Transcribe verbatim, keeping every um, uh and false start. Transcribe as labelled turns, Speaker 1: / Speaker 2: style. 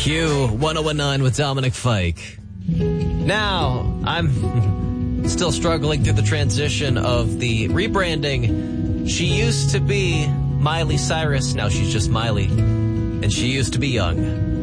Speaker 1: Q one oh one nine with Dominic Fike. Now, I'm still struggling through the transition of the rebranding. She used to be Miley Cyrus, now she's just Miley. And she used to be young.